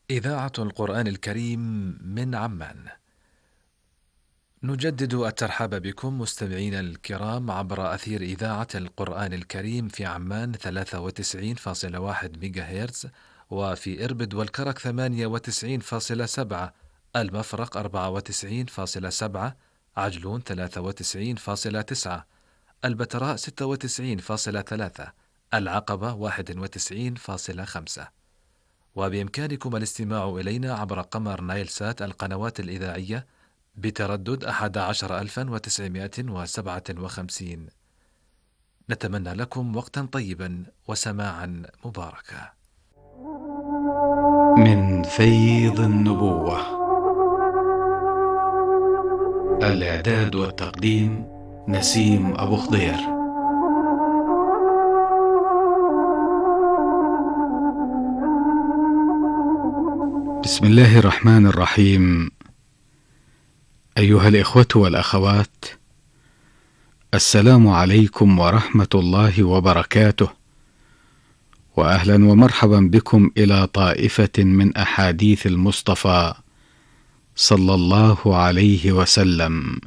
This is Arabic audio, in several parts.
إذاعة القرآن الكريم من عمان. نجدد الترحاب بكم مستمعينا الكرام عبر أثير إذاعة القرآن الكريم في عمان 93.1 ميجا هرتز، وفي إربد والكرك 98.7، المفرق 94.7، عجلون 93.9، البتراء 96.3، العقبة 91.5. وبإمكانكم الاستماع إلينا عبر قمر نايل سات القنوات الإذاعية بتردد 11957. نتمنى لكم وقتا طيبا وسماعا مباركا. من فيض النبوة. الإعداد والتقديم نسيم أبو خضير. بسم الله الرحمن الرحيم. أيها الإخوة والأخوات، السلام عليكم ورحمة الله وبركاته، وأهلا ومرحبا بكم إلى طائفة من أحاديث المصطفى صلى الله عليه وسلم.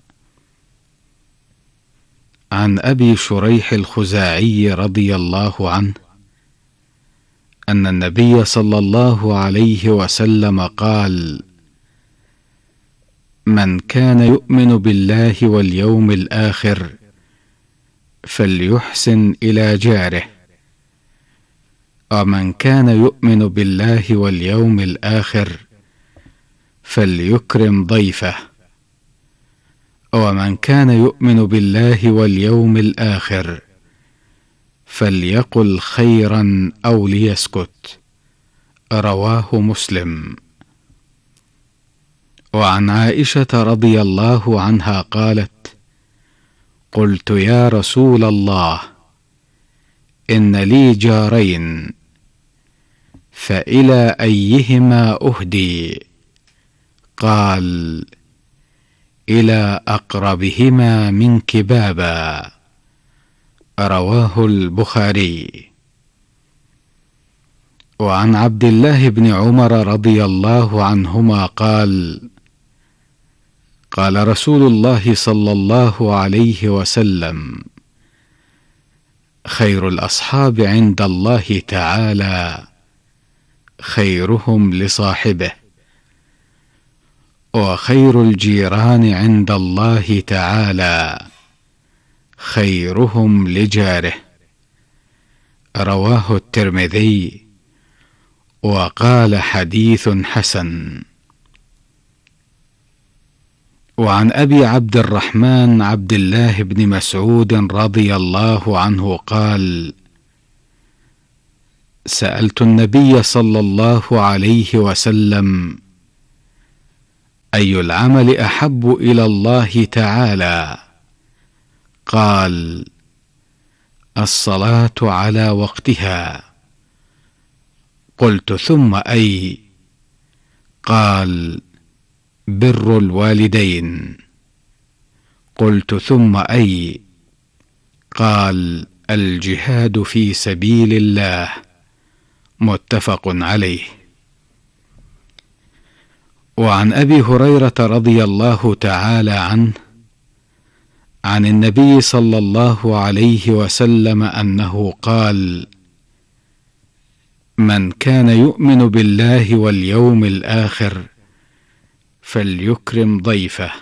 عن أبي شريح الخزاعي رضي الله عنه أن النبي صلى الله عليه وسلم قال: من كان يؤمن بالله واليوم الآخر فليحسن إلى جاره، ومن كان يؤمن بالله واليوم الآخر فليكرم ضيفه، ومن كان يؤمن بالله واليوم الآخر فليقل خيرا أو ليسكت. رواه مسلم. وعن عائشة رضي الله عنها قالت: قلت يا رسول الله، إن لي جارين، فإلى أيهما أهدي؟ قال: إلى أقربهما منك بابا. رواه البخاري. وعن عبد الله بن عمر رضي الله عنهما قال: قال رسول الله صلى الله عليه وسلم: خير الأصحاب عند الله تعالى خيرهم لصاحبه، وخير الجيران عند الله تعالى خيرهم لجاره. رواه الترمذي وقال حديث حسن. وعن أبي عبد الرحمن عبد الله بن مسعود رضي الله عنه قال: سألت النبي صلى الله عليه وسلم: أي العمل أحب إلى الله تعالى؟ قال: الصلاة على وقتها. قلت: ثم أي؟ قال: بر الوالدين. قلت: ثم أي؟ قال: الجهاد في سبيل الله. متفق عليه. وعن أبي هريرة رضي الله تعالى عنه عن النبي صلى الله عليه وسلم أنه قال: من كان يؤمن بالله واليوم الآخر فليكرم ضيفه،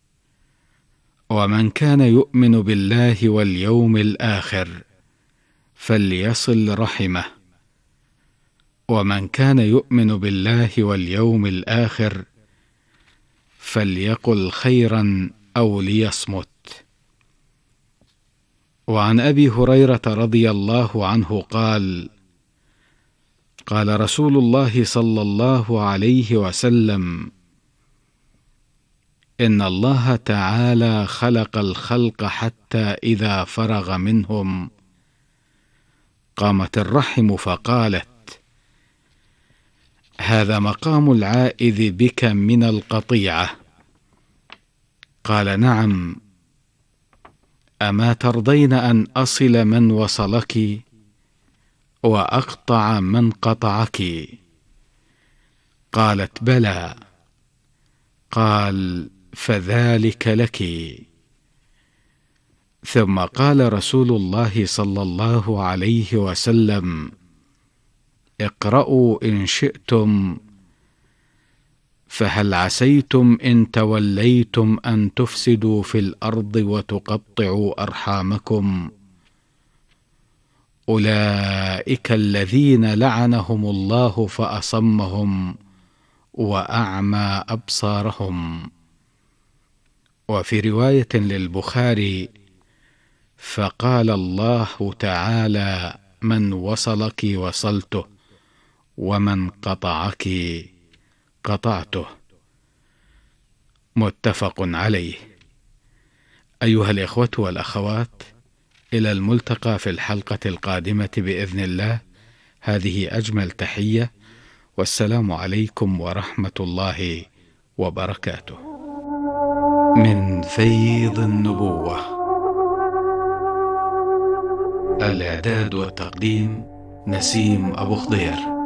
ومن كان يؤمن بالله واليوم الآخر فليصل رحمه، ومن كان يؤمن بالله واليوم الآخر فليقل خيرا أو ليصمت. وعن أبي هريرة رضي الله عنه قال: قال رسول الله صلى الله عليه وسلم: إن الله تعالى خلق الخلق حتى إذا فرغ منهم قامت الرحم فقالت: هذا مقام العائذ بك من القطيعة. قال: نعم. أما ترضين أن أصل من وصلك وأقطع من قطعك؟ قالت: بلى. قال: فذلك لك. ثم قال رسول الله صلى الله عليه وسلم: اقرأوا إن شئتم: فهل عسيتم إن توليتم أن تفسدوا في الأرض وتقطعوا أرحامكم؟ أولئك الذين لعنهم الله فأصمهم وأعمى أبصارهم. وفي رواية للبخاري: فقال الله تعالى: من وصلك وصلته، ومن قطعك قطعته. متفق عليه. أيها الإخوة والأخوات، إلى الملتقى في الحلقة القادمة بإذن الله. هذه أجمل تحية، والسلام عليكم ورحمة الله وبركاته. من فيض النبوة. الإعداد والتقديم: نسيم أبو خضير.